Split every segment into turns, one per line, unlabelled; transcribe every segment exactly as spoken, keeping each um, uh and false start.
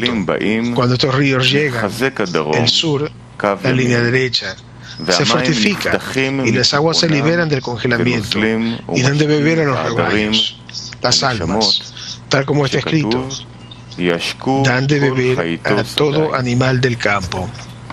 Cuando estos ríos llegan, el sur, la línea derecha, se fortifica y las aguas se liberan del congelamiento y dan de beber a los rebaños, las almas, tal como está escrito, dan de beber a todo animal del campo.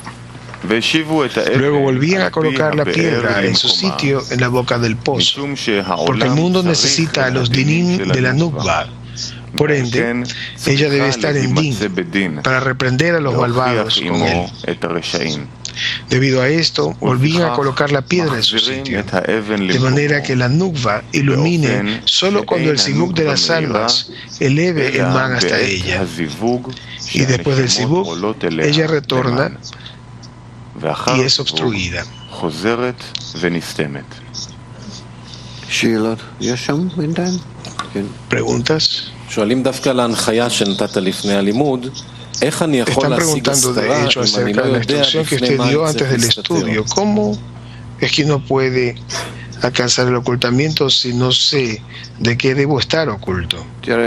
Luego volvían a colocar la piedra en su sitio en la boca del pozo, porque el mundo necesita a los dinim de la Nukba. Por ende, ella debe estar en din para reprender a los malvados con él. Debido a esto, volvían a colocar la piedra en su sitio, de manera que la Nukba ilumine solo cuando el zivug de las almas eleve el man hasta ella. Y después del zivug, ella retorna y es obstruida. ¿Preguntas? Están preguntando de hecho acerca de la instrucción que usted dio antes del estudio. ¿Cómo es que uno puede alcanzar el ocultamiento si no sé de qué debo estar oculto?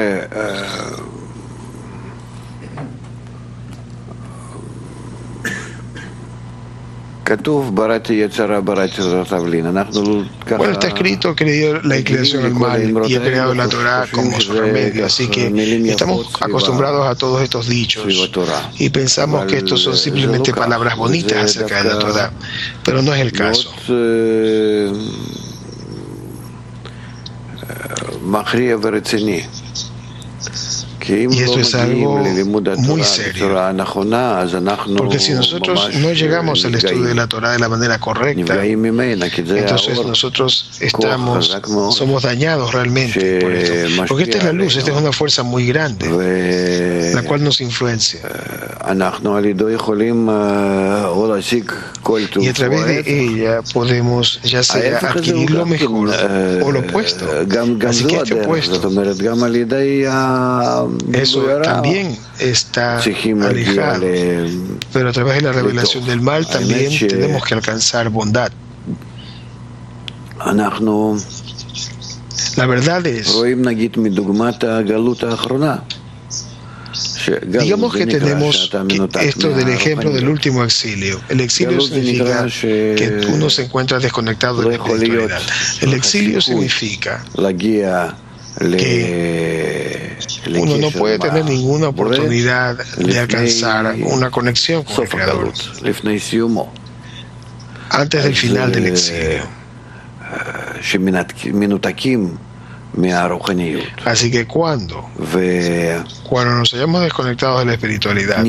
Bueno, está escrito que le dio la inclinación al mal y ha creado la Torah como su remedio, así que estamos acostumbrados a todos estos dichos y pensamos que estos son simplemente palabras bonitas acerca de la Torah, pero no es el caso. Y eso es algo muy serio, porque si nosotros no llegamos al estudio de la Torah de la manera correcta, entonces nosotros estamos, somos dañados realmente por esto, porque esta es la luz, esta es una fuerza muy grande, la cual nos influencia. Y a través de ella podemos ya sea adquirir lo mejor o lo opuesto. Así que este opuesto, eso también está alejado, pero a través de la revelación del mal también tenemos que alcanzar bondad. La verdad es, digamos que tenemos que esto del ejemplo del último exilio. El exilio significa que uno se encuentra desconectado de la espiritualidad. El exilio significa que uno no puede tener ninguna oportunidad de alcanzar una conexión con el Creador antes del final del exilio. Así que cuando cuando nos hayamos desconectado de la espiritualidad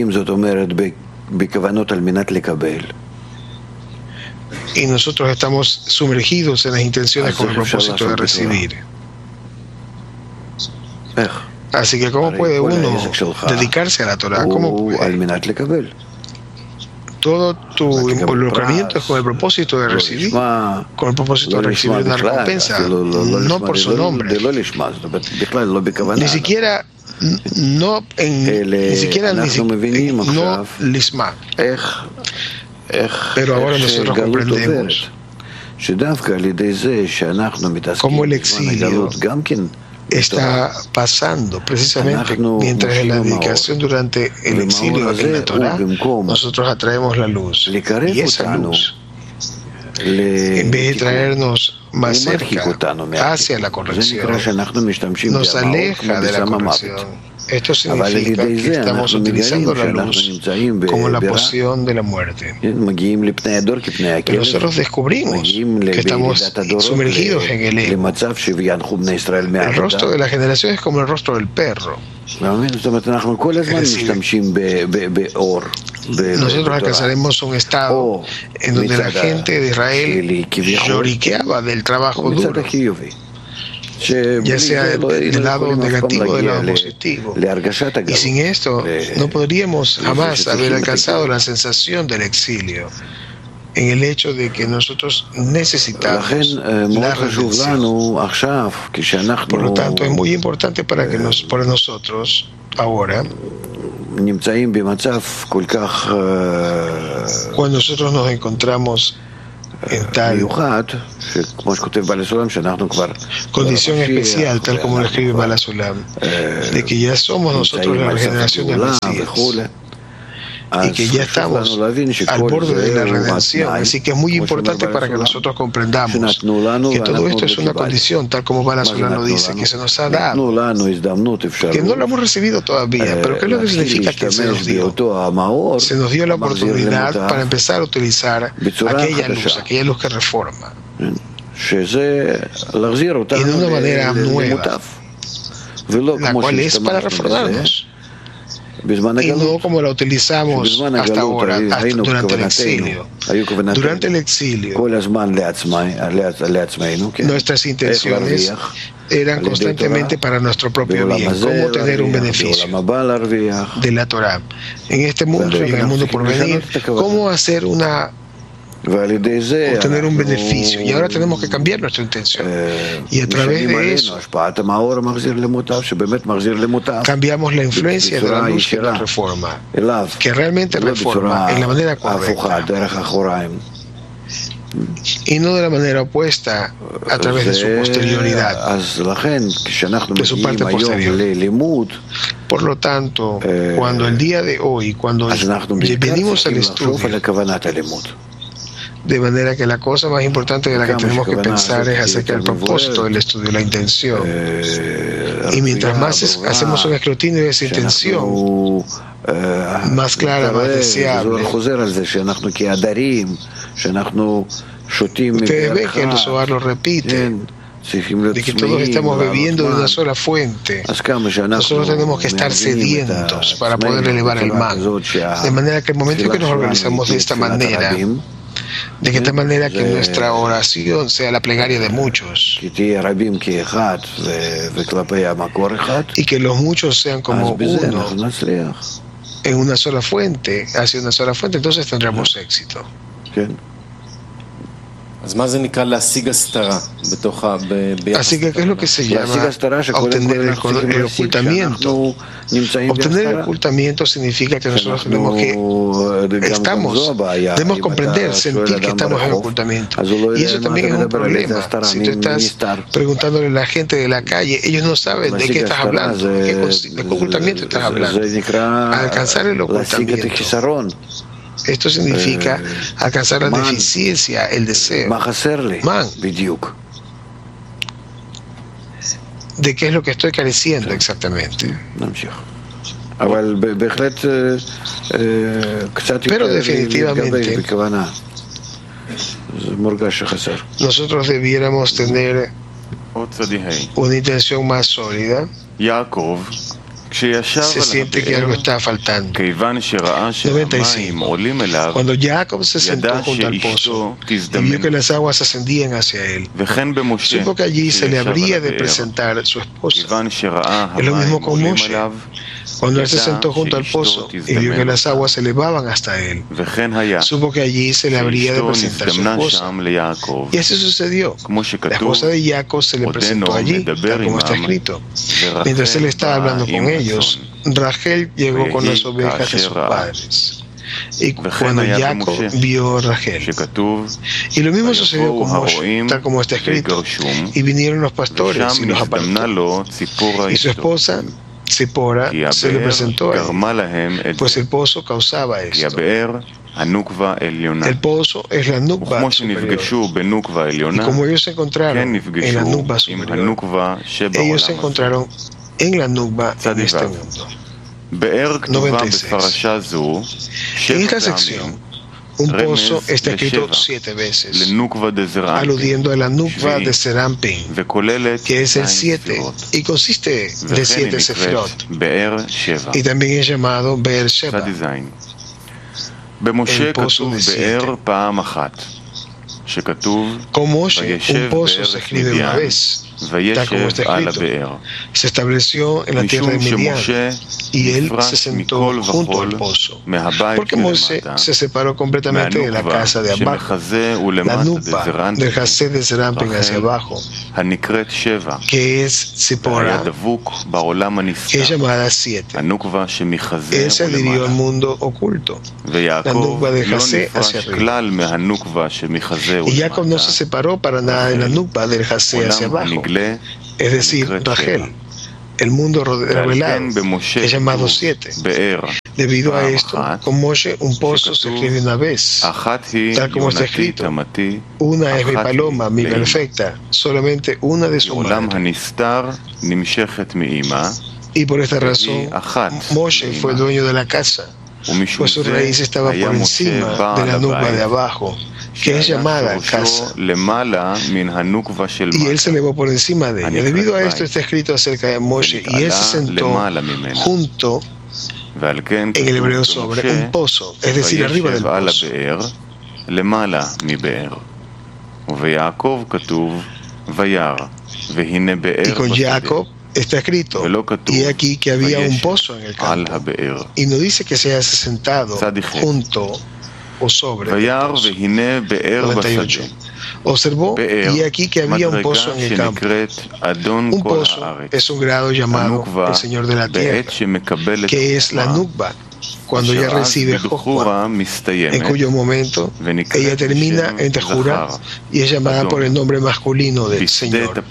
y nosotros estamos sumergidos en las intenciones con el propósito de recibir. Así que ¿cómo puede uno dedicarse a la Torah? ¿Cómo puede? Todo tu involucramiento es con el propósito de recibir, con el propósito de recibir una recompensa, no por su nombre. Ni siquiera no en, ni siquiera ni siquiera no lisma. Pero ahora nosotros comprendemos cómo el exilio está pasando precisamente mientras en la dedicación durante el exilio en la Torah nosotros atraemos la luz, y esa luz, en vez de traernos más cerca hacia la corrección, nos aleja de la corrección. Esto significa que estamos utilizando la luz como la poción de la muerte. Pero nosotros descubrimos que estamos sumergidos en el ego. El rostro de la generación es como el rostro del perro. Es decir, nosotros alcanzaremos un estado en donde la gente de Israel lloriqueaba del trabajo duro, ya sea del, del lado negativo o del lado positivo. Y sin esto no podríamos jamás haber alcanzado la sensación del exilio, en el hecho de que nosotros necesitamos la redención. Por lo tanto, es muy importante para que nos, para nosotros ahora, cuando nosotros nos encontramos en tal condición especial, tal como lo escribe Baal HaSulam, de que ya somos nosotros la regeneración del Mesías y que ya estamos al borde de la redención. Así que es muy importante para que nosotros comprendamos que todo esto es una condición, tal como Baal HaSulam lo dice, que se nos ha dado, que no lo hemos recibido todavía. Pero ¿qué es lo que significa que se nos dio? Se nos dio la oportunidad para empezar a utilizar aquella luz, aquella luz que reforma, y de una manera nueva, la cual es para reformarnos, y no como la utilizamos hasta ahora, hasta durante el exilio. Durante el exilio, nuestras intenciones eran constantemente para nuestro propio bien, cómo tener un beneficio de la Torah en este mundo y en el mundo por venir, cómo hacer una obtener un beneficio, y ahora tenemos que cambiar nuestra intención, y a través de eso cambiamos la influencia de la luz que nos reforma, que realmente reforma en la manera correcta y no de la manera opuesta a través de su posterioridad, de su parte posterior. Por lo tanto, cuando el día de hoy, cuando venimos al estudio, de manera que la cosa más importante de la que tenemos que pensar es acerca del propósito del estudio, la intención. Y mientras más es, hacemos un escrutinio de esa intención, más clara, más deseable. Ustedes ven que el Zohar lo repite, de que todos estamos bebiendo de una sola fuente. Nosotros tenemos que estar sedientos para poder elevar el man. De manera que el momento en que nos organizamos de esta manera, de que esta manera que nuestra oración sea la plegaria de muchos, y que los muchos sean como uno en una sola fuente, hacia una sola fuente, entonces tendremos éxito. Así que, ¿qué es lo que se llama obtener el, el ocultamiento? Obtener el ocultamiento significa que nosotros tenemos que, estamos, debemos comprender, sentir que estamos en ocultamiento. Y eso también es un problema. Si tú estás preguntándole a la gente de la calle, ellos no saben de qué estás hablando, de qué, de qué ocultamiento estás hablando. Al alcanzar el ocultamiento, esto significa alcanzar la deficiencia, el deseo. Man, ¿de qué es lo que estoy careciendo exactamente? Pero definitivamente nosotros debiéramos tener una intención más sólida. Se siente que algo está faltando. noventa y cinco. Cuando Jacob se sentó junto al pozo y vio que las aguas ascendían hacia él, supo que allí se le habría de presentar su esposa. Es lo mismo con Moshe. Cuando él se sentó junto al pozo y vio que las aguas se elevaban hasta él, supo que allí se le habría de presentar su esposa. Y así sucedió. La esposa de Jacob se le presentó allí, tal como está escrito. Mientras él estaba hablando con ellos, Rachel llegó con las ovejas de sus padres. Y cuando Jacob vio a Rachel, y lo mismo sucedió con Moshe, tal como está escrito, y vinieron los pastores y los apartó, y su esposa Zipora se le presentó a él, pues el pozo causaba esto. El pozo es la nukva superior. Y como ellos se encontraron en la nukva superior, ellos se encontraron en la nukva en este mundo. noventa y seis. En esta sección, un pozo está escrito siete veces, aludiendo a la nukva de Serampin, que es el siete, y consiste de siete sefirot, y también es llamado Be'er Sheva, el pozo de siete. Con Moshe, un pozo se escribe una vez, tal como está escrito. Se estableció en la tierra de Midian, y él se sentó junto al pozo. pozo. Porque Moshe se separó completamente de la casa de abajo, la nukba del Hased de Serampin hacia abajo, que es Sipora, que es llamada siete. Él se adhirió al mundo oculto, la nukba del Hased hacia arriba. Y Jacob no se separó para nada de la nukba del Hased hacia abajo, es decir, Rachel, el mundo revelado, que es llamado siete. Debido a esto, con Moshe un pozo se escribe una vez, tal como está escrito: una es mi paloma, mi perfecta, solamente una de su madre. Y por esta razón, Moshe fue dueño de la casa, pues su raíz estaba por encima de la nukba de abajo, que es llamada casa, y él se elevó por encima de ella. Debido a esto está escrito acerca de Moshe, y él se sentó junto en el hebreo sobre un pozo, es decir, arriba del pozo. Y con Jacob está escrito: y aquí que había un pozo en el campo, y no dice que se haya sentado junto o sobre el pozo. noventa y ocho. Observó, y aquí que había un pozo en el campo. Un pozo es un grado llamado el Señor de la Tierra, que es la nukba, cuando ella recibe Joshua, en cuyo momento ella termina en Tejura y es llamada por el nombre masculino del Señor.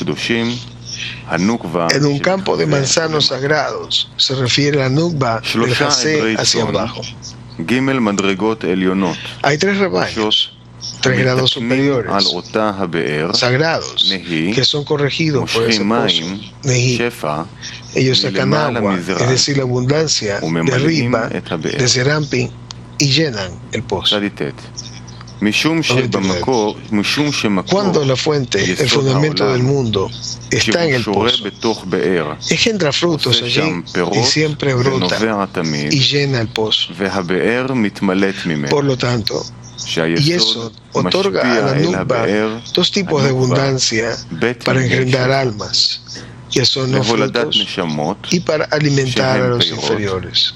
En un campo de manzanos sagrados se refiere a la nukba del Hased hacia abajo. Hay tres rebaños, tres grados superiores, sagrados, que son corregidos por ese pozo, Nehi. Ellos sacan agua, es decir, la abundancia, de arriba, de Serampin, y llenan el pozo. Cuando la fuente, el fundamento del mundo, está en el pozo, engendra frutos allí y siempre brota y llena el pozo. Por lo tanto, y eso otorga a la nukba dos tipos de abundancia para engendrar almas, que son los frutos, y para alimentar a los inferiores.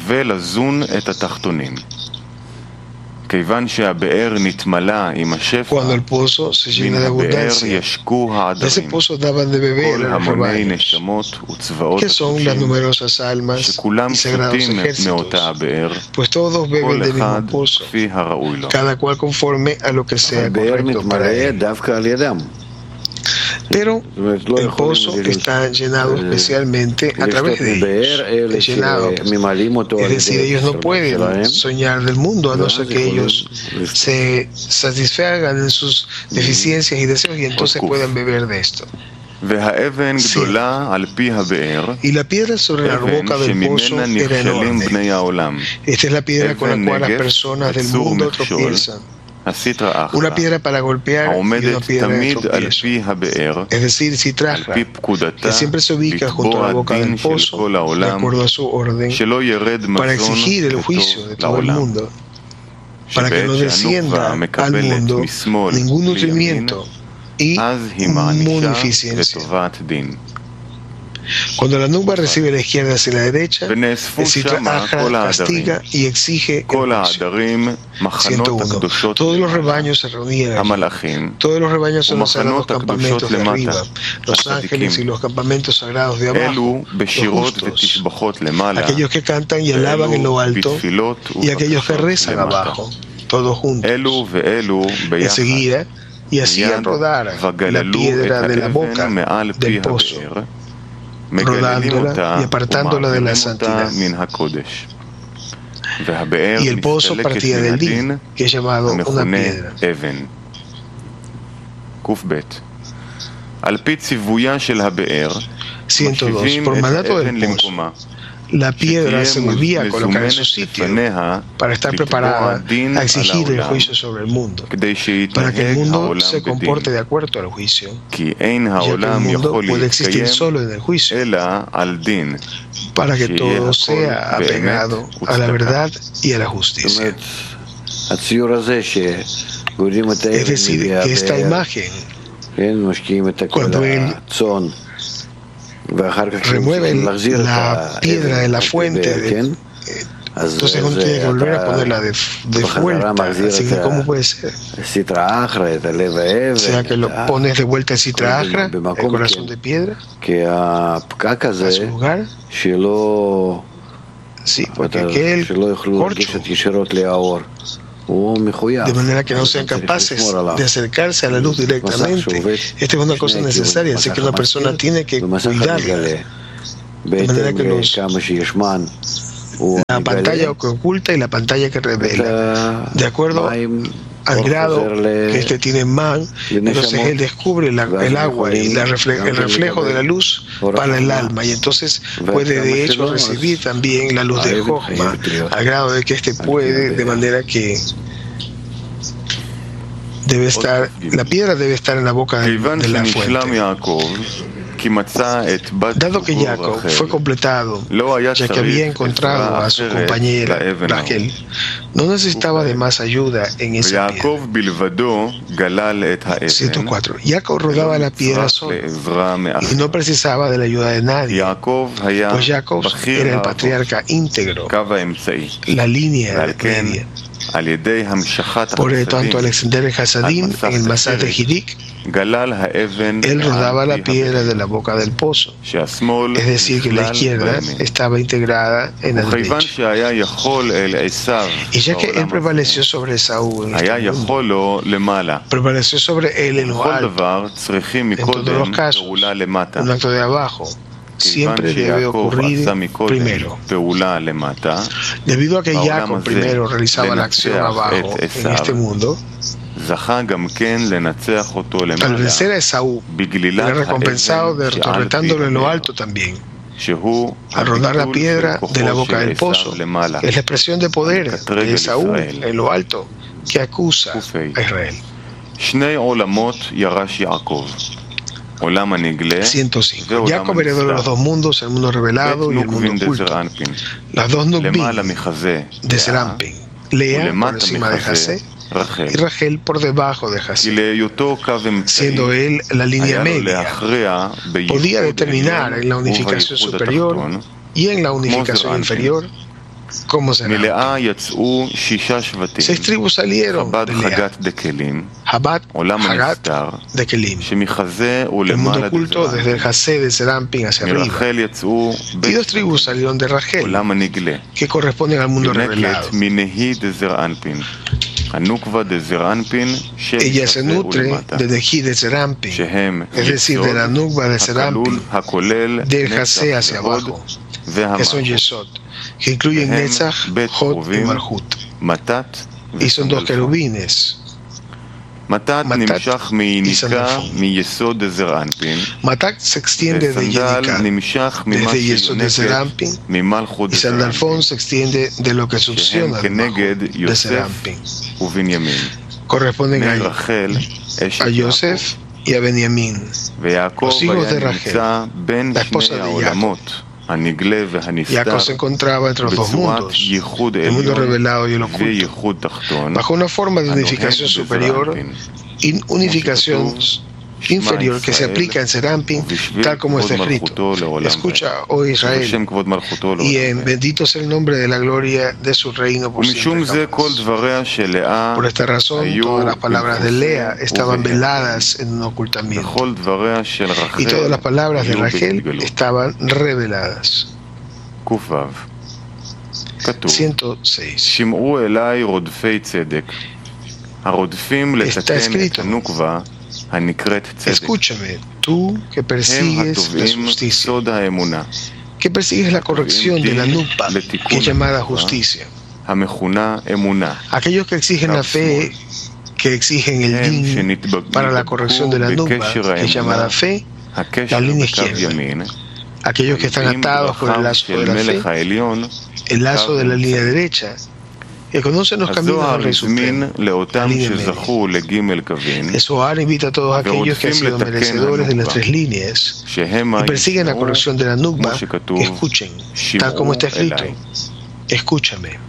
Cuando el pozo se llena de abundancia, de ese pozo daban de beber a los rebaños, que son las numerosas almas y sagrados ejércitos, pues todos beben del mismo pozo, cada cual conforme a lo que sea correcto para él. Pero el pozo está llenado especialmente a través de ellos, es llenado. Es decir, ellos no pueden soñar del mundo a no ser que ellos se satisfagan en sus deficiencias y deseos y entonces puedan beber de esto. Sí. Y la piedra sobre la boca del pozo era enorme. Esta es la piedra con la cual las personas del mundo tropiezan. Una piedra para golpear y una piedra de tropiezo, es decir, Sitrahra, que siempre se ubica junto a la boca del pozo, de acuerdo a su orden, para exigir el juicio de todo el mundo, para que no descienda al mundo ningún nutrimiento y munificencia. Cuando la nukba recibe la izquierda hacia la derecha, el Sitrahra castiga y exige el juicio. ciento uno. Todos los rebaños se reunían allí. Todos los rebaños son los sagrados campamentos de arriba, los ángeles y los campamentos sagrados de abajo, los justos, aquellos que cantan y alaban en lo alto y aquellos que rezan abajo, todos juntos. Enseguida, y hacían rodar la piedra de la boca del pozo, rodándola y apartándola de la santidad. Y el pozo partía del din, que es llamado una piedra. ciento dos. Por mandato del pozo, la piedra se volvía a colocar en su sitio para estar preparada a exigir el juicio sobre el mundo, para que el mundo se comporte de acuerdo al juicio, ya que el mundo puede existir solo en el juicio, para que todo sea apegado a la verdad y a la justicia. Es decir, que esta imagen, cuando él remueve la piedra de la fuente de, entonces uno tiene que volver a ponerla de, de vuelta. Así que, ¿cómo puede ser? O sea, que lo pones de vuelta en Sitra Achra, el corazón de piedra, a su lugar. Sí, porque aquel corcho, de manera que no sean capaces de acercarse a la luz directamente. Esta es una cosa necesaria, así que una persona tiene que cuidarla. De manera que los, la pantalla que oculta y la pantalla que revela, de acuerdo al grado que este tiene man, entonces él descubre la, el agua y la refle el reflejo de la luz para el alma, y entonces puede de hecho recibir también la luz de Jochma, al grado de que este puede, de manera que debe estar, la piedra debe estar en la boca de, de la fuente. Dado que Jacob fue completado, ya que había encontrado a su compañera Rachel, no necesitaba de más ayuda en esa piedra. ciento cuatro. Jacob rodaba la piedra solo y no precisaba de la ayuda de nadie, pues Jacob era el patriarca íntegro, la línea media. Por lo tanto, al extender el Hasadim en el Masad de Hidik, él rodaba la piedra de la boca del pozo, es decir, que la izquierda estaba integrada en el derecho. Y ya que él prevaleció sobre Esaú en este mundo, prevaleció sobre él en lo alto, en todos los casos, un acto de abajo siempre debe ocurrir primero. Debido a que Jacob primero realizaba la acción abajo en este mundo, al vencer a Esaú, era recompensado derrotándolo en lo alto también. Al rodar la piedra de la boca del pozo, es la expresión de poder de Esaú en lo alto que acusa a Israel. ciento cinco. Jacob heredó los dos mundos, el mundo revelado y el mundo oculto. Las dos Nukbim de Serampin, Lea por encima de Jasé y Rachel por debajo de Jasé. Siendo él la línea media, podía determinar en la unificación superior y en la unificación inferior cómo será. Seis tribus salieron de Lea: Habat, Hagat de Kelim, el mundo oculto desde el Jasé de Serampin hacia arriba. Y dos tribus salieron de Rachel, que corresponden al mundo revelado. Ella se nutre de Nehi de Serampin, es decir, de la Nukva de Serampin, del Jasé hacia abajo, que son Yesod, que incluyen Netzach, Hod y Malhut, y son dos querubines, Matat y Sandalfón. Matat se extiende de Yenika, desde Yesod de Serampin, y Sandalfón se extiende de lo que succiona de Serampin. Corresponden a, a Yosef y a Benjamín, los hijos de Rachel, la esposa de Jacob. Jacob se encontraba entre los dos mundos, el mundo revelado y el oculto, bajo una forma de unificación superior y unificación inferior que se aplica en Serampin, tal como está escrito: escucha, oh Israel, y en bendito sea el nombre de la gloria de su reino por siempre. Por esta razón, todas las palabras de Lea estaban veladas en un ocultamiento, y todas las palabras de Rachel estaban reveladas. ciento seis. Está escrito: escúchame, tú que persigues la justicia, que persigues la corrección de la Nukba, que es llamada justicia. Aquellos que exigen la fe, que exigen el din para la corrección de la Nukba, que es llamada fe, la línea izquierda. Aquellos que están atados por el lazo de la fe, el lazo de la línea derecha, que conocen los caminos del Rey Supremo, la línea media. El Zohar invita a todos aquellos que han sido merecedores de las tres líneas y persiguen la corrección de la Nukba, que escuchen, tal como está escrito: escúchame.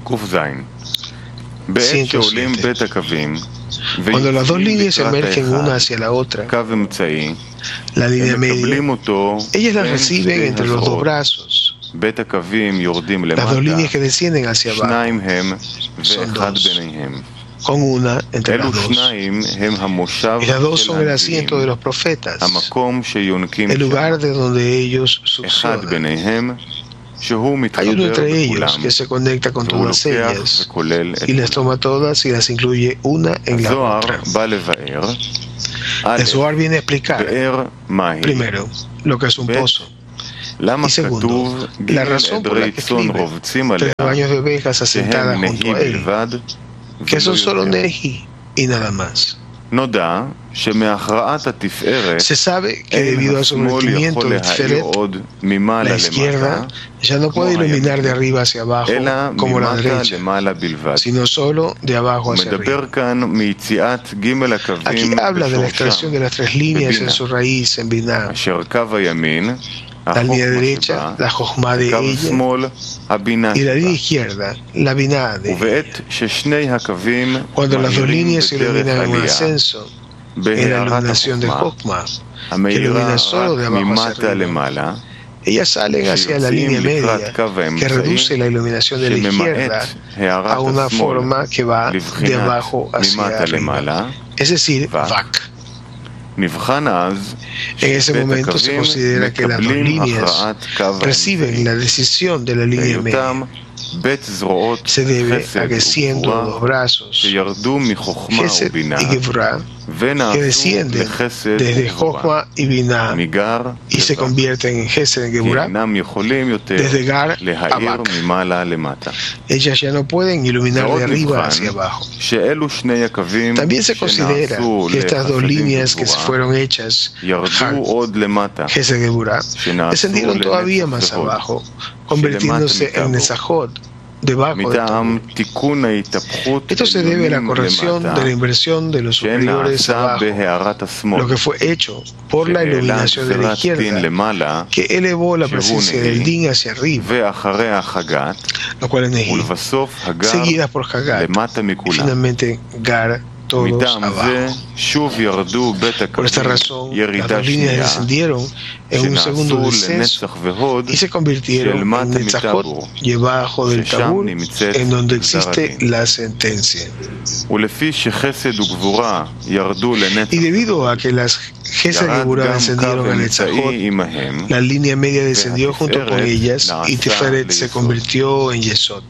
ciento siete. Cuando las dos líneas emergen una hacia la otra, la línea media, ellas las reciben entre los dos brazos Las dos líneas que descienden hacia abajo son dos, con una entre las dos. Y las dos son el asiento de los profetas, el lugar de donde ellos succionan. Hay uno entre ellos que se conecta con todas ellas y las toma todas y las incluye una en la otra. El Zohar viene a explicar, primero, lo que es un pozo. Y segundo, la razón por la que escribe tres rebaños de ovejas asentadas junto a él, que son solo Neji y nada más. Se sabe que debido al sometimiento de Tiferet, la izquierda ya no puede iluminar de arriba hacia abajo como la derecha, sino solo de abajo hacia arriba. Aquí habla de la extracción de las tres líneas en su raíz en Binah. La línea derecha, la Jochma de ella, y la línea izquierda, la Binah de ella. Cuando las dos líneas se iluminan en un ascenso, en la iluminación de Jochma, que ilumina solo de abajo hacia arriba, ellas salen hacia la línea media, que reduce la iluminación de la izquierda a una forma que va de abajo hacia arriba, es decir, Vak. En ese momento se considera que las dos líneas reciben la decisión de la línea media. Se debe a que siendo dos brazos, Gesed y Gevurah, que descienden desde Jochma y Binah y se convierten en Gesed y Gevurah, desde Gar a Vak. Ellas ya no pueden iluminar de arriba hacia abajo. También se considera que estas dos líneas que fueron hechas, Gesed y Gevurah, descendieron todavía más abajo, convirtiéndose en Nezahot, debajo de todo. Esto se debe a la corrección de la inversión de los superiores abajo, lo que fue hecho por la iluminación de la izquierda, que elevó la presencia del Din hacia arriba, lo cual es Nehi, seguidas por Hagat, y finalmente Gar, todos abajo. Por esta razón, las dos líneas descendieron en un segundo descenso y se convirtieron en Netzachot, debajo del Tabur, en donde existe la sentencia. Y debido a que las Gesed y Gevurah descendieron a Netzachot, la línea media descendió junto con ellas y Tiferet se convirtió en Yesod.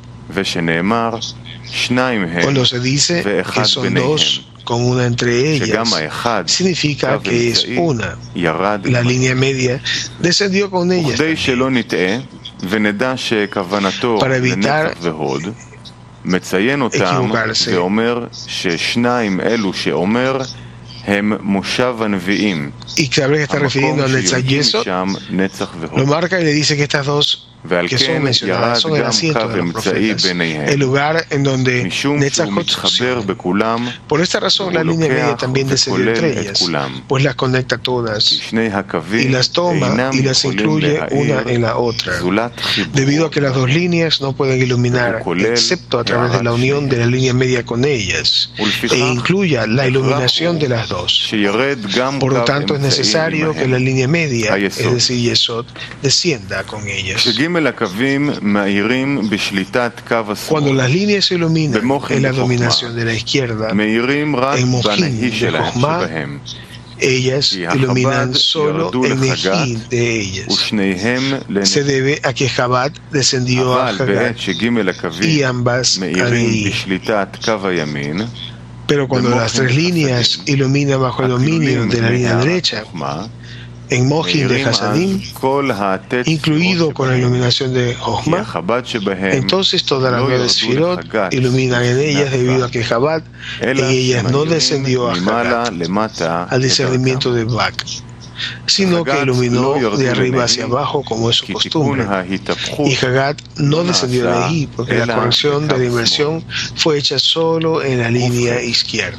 Cuando se dice que son dos con una entre ellas, significa que es una. La línea media descendió con ellas también. Para evitar equivocarse, y saber que está refiriendo a Netzach Yesod, lo marca y le dice que estas dos que son mencionadas son el asiento de los profetas, el lugar en donde Netzachot succiona. Por esta razón la línea media también descendió entre ellas, pues las conecta todas y las toma y las incluye una en la otra, debido a que las dos líneas no pueden iluminar excepto a través de la unión de la línea media con ellas e incluya la iluminación de las dos. Por lo tanto es necesario que la línea media, es decir, Yesod, descienda con ellas. Cuando las líneas se iluminan en la dominación de la izquierda, en Mohin de Jochma, ellas iluminan solo en Neji de ellas. Se debe a que Chabad descendió a Hagat y ambas a Nehi. Pero cuando las tres líneas iluminan bajo el dominio de la línea derecha, en Mohin de Hasadim, incluido con la iluminación de Jochma, entonces todas las nueve Sefirot iluminan en ellas debido a que Chabad en ellas no descendió a Hagat, al discernimiento de Vak, sino que iluminó de arriba hacia abajo como es su costumbre. Y Hagat no descendió de allí porque la corrección de la inversión fue hecha solo en la línea izquierda.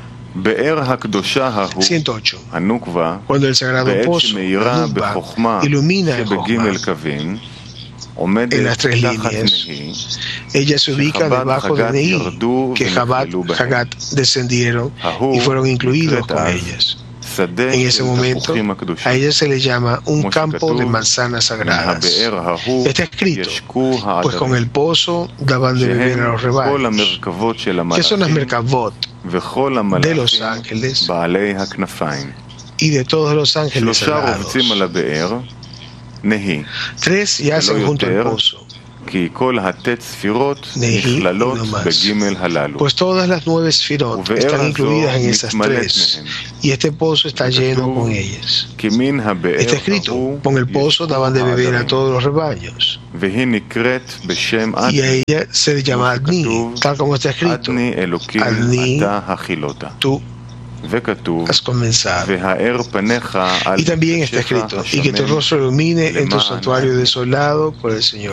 ciento ocho. Cuando el sagrado pozo, Nukba, ilumina en Jochma, en las tres líneas, ella se ubica debajo de Nehi, que Chabad, Hagat descendieron y fueron incluidos con ellas. En ese momento, a ella se le llama un campo de manzanas sagradas. Está escrito, pues con el pozo daban de beber a los rebaños, que son las merkavot de los ángeles y de todos los ángeles alados. Tres yacen junto al pozo, Nehi y no más. Pues todas las nueve sfirot están incluidas en esas tres, y este pozo está lleno con ellas. Está escrito, con el pozo daban de beber a todos los rebaños. Y a ella se le llama Adni, tal como está escrito, Adni, tú has comenzado. Y también está escrito, y que tu rostro ilumine en tu santuario desolado por el Señor.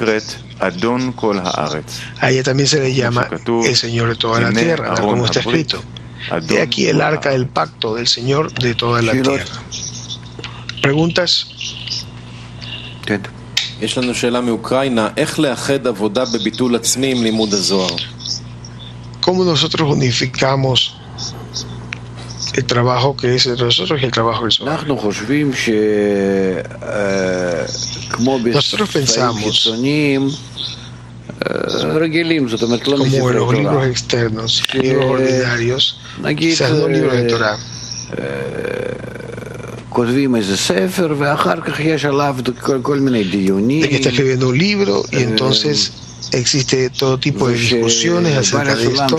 A ella también se le llama el Señor de toda la tierra, tal como está escrito. He aquí el arca del pacto del Señor de toda la tierra. ¿Preguntas? ¿Cómo nosotros unificamos el trabajo que es de nosotros y el trabajo del Zohar? Nosotros pensamos como en los libros externos, libros ordinarios, quizás no libros de Torah, de que está escribiendo un libro y entonces existe todo tipo de discusiones acerca de esto.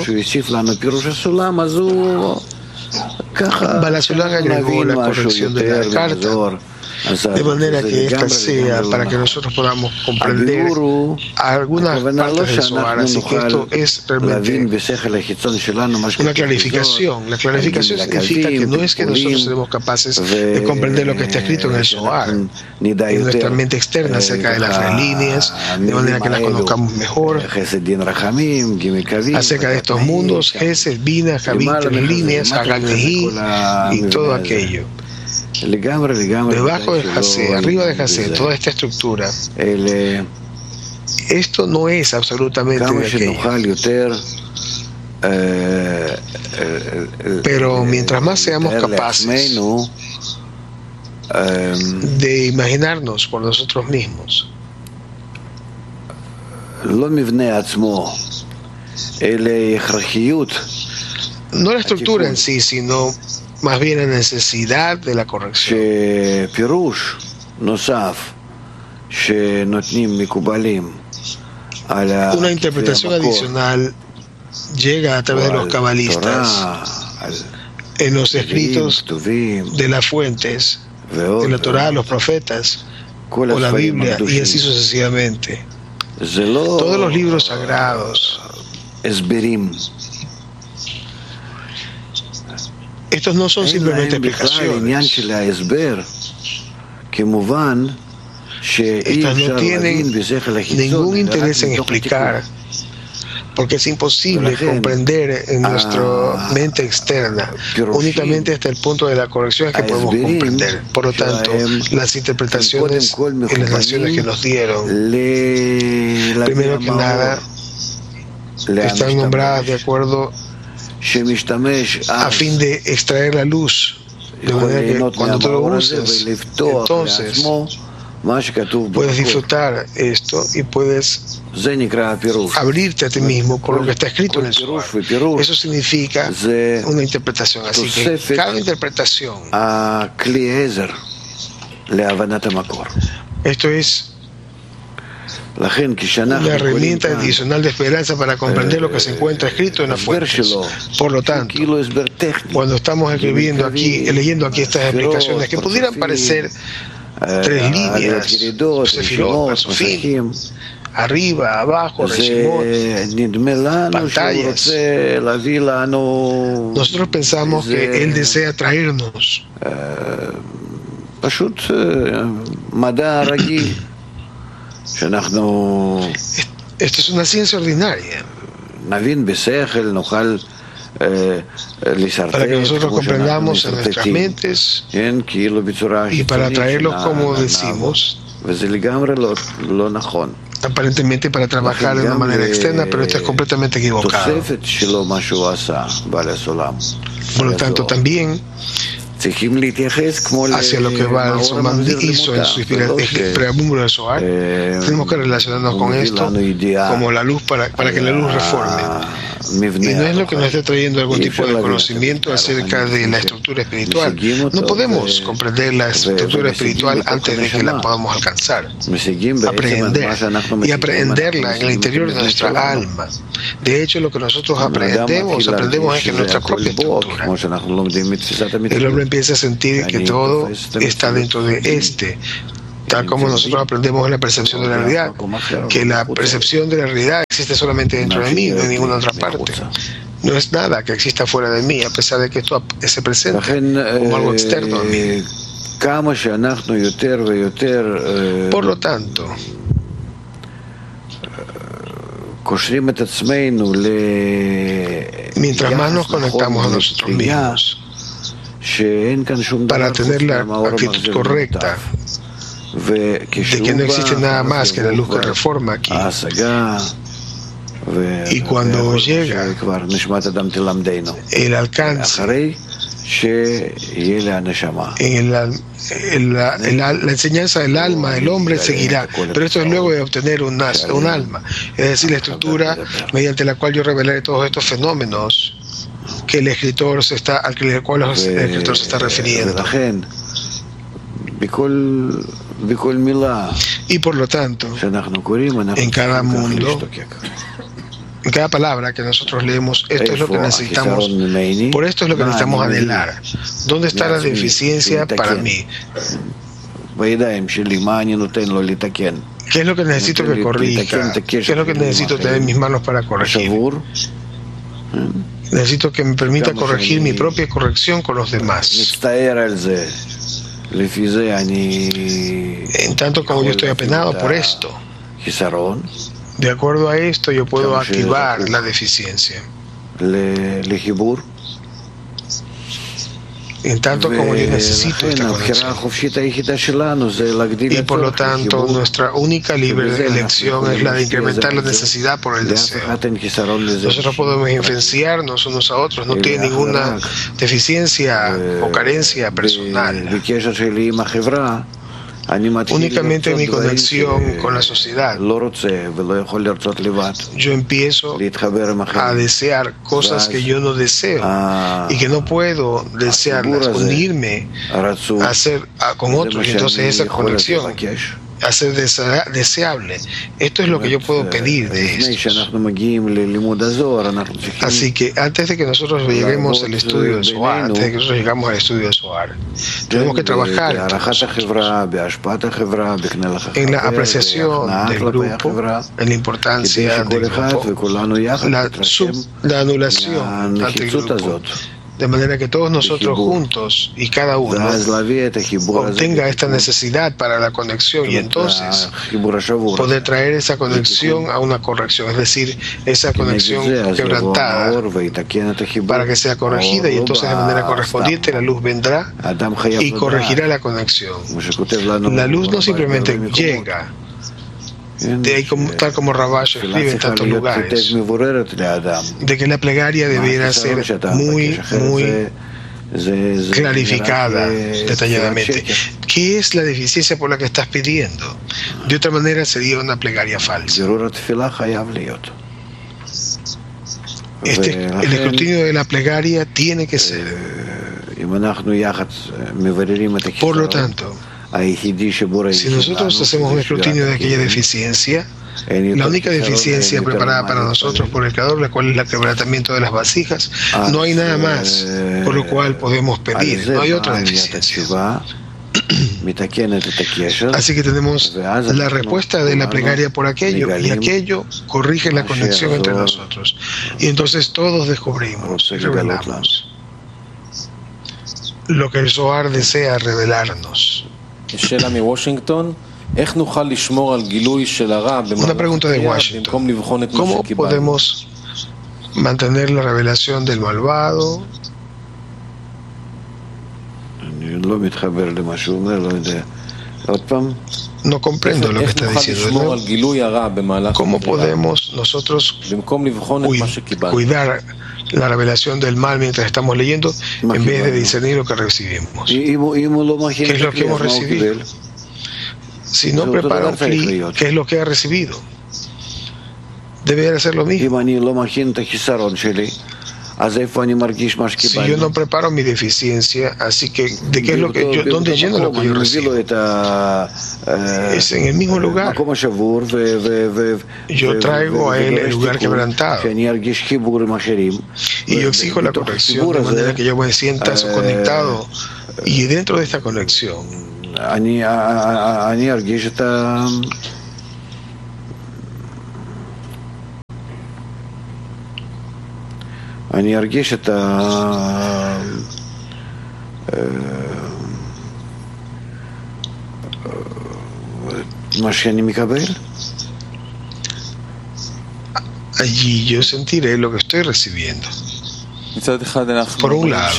Balasulam agregó la corrección de la carta, de manera que esta sea para que nosotros podamos comprender algunas partes del Zohar. Así que esto es realmente una clarificación. La clarificación significa que no es que nosotros seremos capaces de comprender lo que está escrito en el Zohar, en nuestra mente externa acerca de las tres líneas, de manera que las conozcamos mejor, acerca de estos mundos, Gesed, Bina, Javim, tres líneas, Hagag, Nehi y todo aquello. Debajo de Hased, arriba de Hased, toda esta estructura, esto no es absolutamente de aquello. Pero mientras más seamos capaces de imaginarnos por nosotros mismos, no la estructura en sí, sino más bien la necesidad de la corrección. Una interpretación adicional llega a través de los cabalistas en los escritos de las fuentes, de la Torah, los profetas o la Biblia, y así sucesivamente. Todos los libros sagrados, estos no son simplemente explicaciones. Estas no tienen ningún interés en explicar, porque es imposible comprender en nuestra mente externa. Únicamente hasta el punto de la corrección es que podemos comprender. Por lo tanto, las interpretaciones y las naciones que nos dieron, primero que nada, están nombradas de acuerdo a fin de extraer la luz, de manera que cuando tú lo uses, entonces puedes disfrutar esto y puedes abrirte a ti mismo por lo que está escrito en el Zohar. Eso significa una interpretación. Así que cada interpretación, esto es una herramienta adicional de esperanza para comprender lo que se encuentra escrito en las fuentes. Por lo tanto, cuando estamos escribiendo aquí, leyendo aquí estas explicaciones que pudieran parecer tres líneas, sefirot, pasufim, arriba, abajo, reshimot, pantallas, nosotros pensamos que Él desea traernos esto es una ciencia ordinaria para que nosotros comprendamos en nuestras mentes y para traerlos como decimos, aparentemente para trabajar de una manera externa, pero esto es completamente equivocado. Por lo tanto, también hacia lo que Balsman hizo en su preámbulo de Zohar, tenemos que relacionarnos con esto como la luz para, para que la luz reforme. Y no es lo que nos esté trayendo algún tipo de conocimiento acerca de la estructura espiritual. No podemos comprender la estructura espiritual antes de que la podamos alcanzar, aprender y aprenderla en el interior de nuestra alma. De hecho, lo que nosotros aprendemos, aprendemos es que nuestra propia estructura. El hombre empieza a sentir que todo está dentro de este, tal como nosotros aprendemos en la percepción de la realidad, que la percepción de la realidad existe solamente dentro de mí, no en ninguna otra parte. No es nada que exista fuera de mí, a pesar de que esto se presenta como algo externo a mí. Por lo tanto, mientras más nos conectamos a nosotros mismos para tener la actitud correcta de que no existe nada más que la luz que reforma aquí, y cuando llega el alcance en el, en la, en la, la enseñanza del alma del hombre seguirá, pero esto es luego de obtener un, un alma, es decir, la estructura mediante la cual yo revelaré todos estos fenómenos que el escritor se está, al cual el escritor se está refiriendo. Y por lo tanto, en cada mundo, en cada palabra que nosotros leemos, esto es lo que necesitamos, por esto es lo que necesitamos anhelar. ¿Dónde está la deficiencia para mí? ¿Qué es lo que necesito que corrija? ¿Qué es lo que necesito tener en mis manos para corregir? Necesito que me permita corregir mi propia corrección con los demás. En tanto como yo estoy apenado por esto, de acuerdo a esto yo puedo activar la deficiencia. En tanto como yo necesito esta conexión. Y por lo tanto, nuestra única libre elección es la de incrementar la necesidad por el deseo. Nosotros podemos influenciarnos unos a otros, no tiene ninguna deficiencia o carencia personal. Únicamente mi conexión con la sociedad, yo empiezo a desear cosas que yo no deseo y que no puedo desearlas, unirme a hacer a, con otros, y entonces esa conexión hacer deseable. Esto es lo que yo puedo pedir de estos. Así que antes de que nosotros lleguemos al estudio de Zohar, antes de que nosotros llegamos al estudio de Zohar, tenemos que trabajar en la apreciación del grupo, en la importancia del grupo, la, sub, la anulación ante el grupo, de manera que todos nosotros juntos y cada uno obtenga esta necesidad para la conexión y entonces poder traer esa conexión a una corrección, es decir, esa conexión quebrantada para que sea corregida, y entonces de manera correspondiente la luz vendrá y corregirá la conexión. La luz no simplemente llega, de ahí, como, tal como Rabash escribe en tantos lugares, de que la plegaria debiera ser muy, muy clarificada detalladamente. ¿Qué es la deficiencia por la que estás pidiendo? De otra manera sería una plegaria falsa. Este, el escrutinio de la plegaria tiene que ser. Por lo tanto, si nosotros hacemos un escrutinio de aquella deficiencia, la única deficiencia preparada para nosotros por el Creador, la cual es el quebrantamiento de las vasijas, no hay nada más por lo cual podemos pedir, no hay otra deficiencia. Así que tenemos la respuesta de la plegaria por aquello, y aquello corrige la conexión entre nosotros, y entonces todos descubrimos y revelamos lo que el Zohar desea revelarnos. Una pregunta de Washington: ¿cómo podemos mantener la revelación del malvado? No comprendo lo que está diciendo. ¿Cómo podemos nosotros cuidar la revelación del mal mientras estamos leyendo, en vez de discernir lo que recibimos. ¿Qué es lo que hemos recibido? Si no prepara un cli, ¿qué es lo que ha recibido? Debe ser lo mismo. Si yo no preparo mi deficiencia, así que ¿de qué es lo que yo, dónde lleno lo que yo recibo? Es en el mismo lugar. Yo traigo a él el lugar quebrantado y yo exijo la corrección de manera que yo me sienta conectado, y dentro de esta conexión
אני ארגיש את ה... מה שאני מקבל.
Allí yo sentiré lo que estoy recibiendo. Por un lado,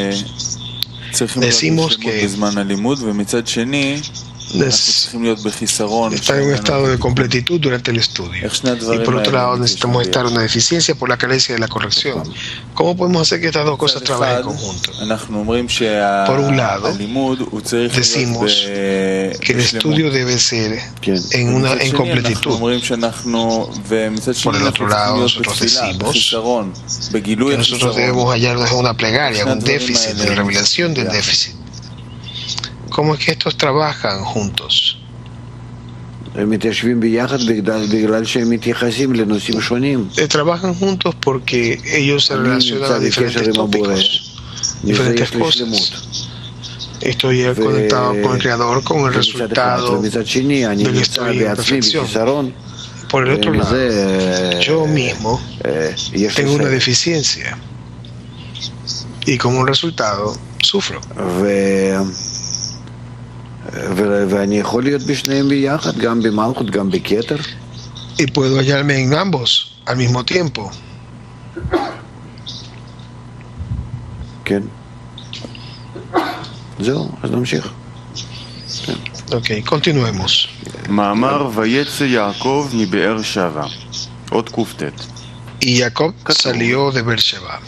decimos que estar en un estado de completitud durante el estudio, y por otro lado necesitamos estar en una deficiencia por la carencia de la corrección. ¿Cómo podemos hacer que estas dos cosas trabajen en conjunto? Por un lado, decimos que el estudio debe ser en una en completitud. Por el otro lado, nosotros decimos que nosotros debemos hallarnos en una plegaria, en un déficit, en la revelación del déficit. ¿Cómo es que estos trabajan juntos? Trabajan juntos porque ellos se relacionan a diferentes tópicos, diferentes cosas. Estoy conectado con el Creador, con el resultado del estoy en perfección. Por el otro lado, yo mismo tengo una deficiencia y como un resultado sufro. Y puedo hallarme en ambos al mismo tiempo. Ok, continuemos. Y Jacob salió de Beersheba.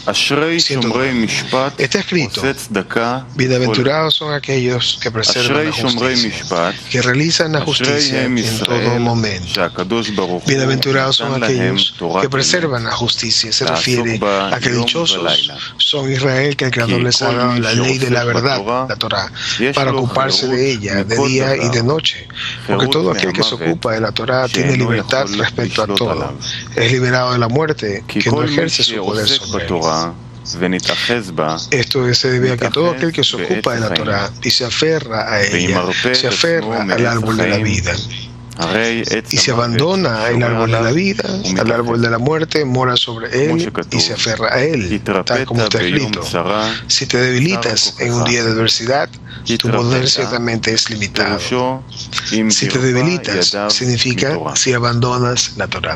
Está escrito: bienaventurados son aquellos que preservan la justicia, que realizan la justicia en todo momento. Bienaventurados son aquellos que preservan la justicia. Se refiere a que dichosos son Israel, que el Creador les ha dado la ley de la verdad, la Torah, para ocuparse de ella de día y de noche. Porque todo aquel que se ocupa de la Torah tiene libertad respecto a todo. Es liberado de la muerte, que no ejerce su poder sobre él. Esto se debe a que todo aquel que se ocupa de la Torah y se aferra a ella, se aferra al árbol de la vida, y se abandona el árbol de la vida, al árbol de la muerte, mora sobre él y se aferra a él, tal como está escrito: si te debilitas en un día de adversidad, tu poder ciertamente es limitado. Si te debilitas significa si abandonas la Torah.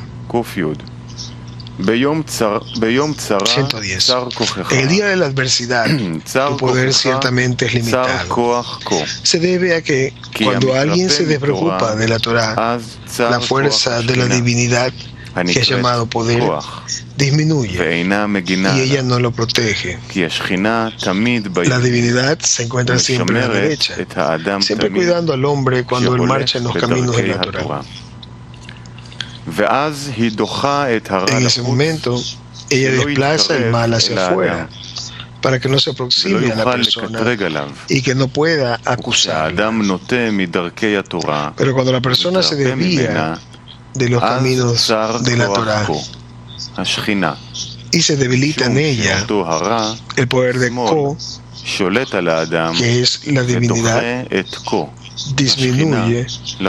ciento diez. En el día de la adversidad, tu poder ciertamente es limitado. Se debe a que cuando alguien se despreocupa de la Torah, la fuerza de la divinidad, que es llamado poder, disminuye y ella no lo protege. La divinidad se encuentra siempre a la derecha, siempre cuidando al hombre cuando él marcha en los caminos de la Torah. En ese momento, ella desplaza el mal hacia afuera para que no se aproxime a la persona y que no pueda acusarla. Pero cuando la persona se desvía de los caminos de la Torah y se debilita en ella, el poder de Ko, que es la divinidad, disminuye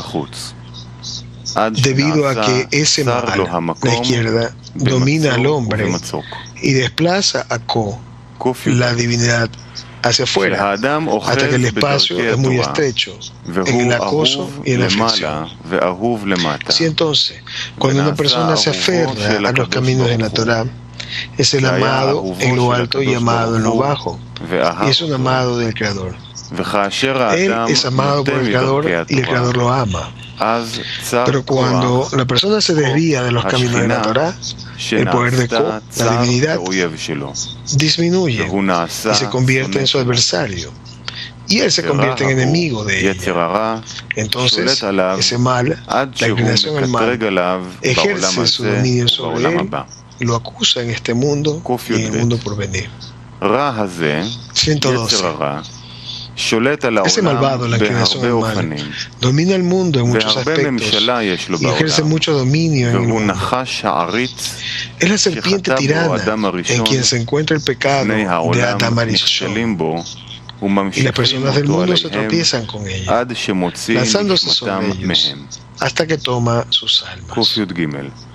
debido a que ese mal, la izquierda, domina al hombre y desplaza a Ko, la divinidad, hacia afuera, hasta que el espacio es muy estrecho en el acoso y en la aflicción. Si entonces, cuando una persona se aferra a los caminos de la Torah, es el amado en lo alto y amado en lo bajo, y es un amado del Creador. Él es amado por el Creador y el Creador lo ama. Pero cuando la persona se desvía de los caminos de la Torá, el poder de Ko, la divinidad, disminuye y se convierte en su adversario. Y él se convierte en enemigo de ella. Entonces, ese mal, la inclinación al mal, ejerce su dominio sobre él y lo acusa en este mundo y en el mundo por venir. ciento doce. Ese malvado, la inclinación al mal, domina el mundo en muchos aspectos y ejerce mucho dominio en el mundo. Es la serpiente tirana en quien se encuentra el pecado de Adam Arishon. Y las personas del mundo se tropiezan con ella, lanzándose sobre ellos, hasta que toma sus almas.